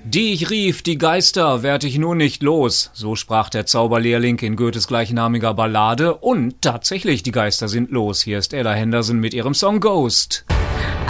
Die ich rief, die Geister, werd ich nun nicht los. So sprach der Zauberlehrling in Goethes gleichnamiger Ballade. Und tatsächlich, die Geister sind los. Hier ist Ella Henderson mit ihrem Song Ghost.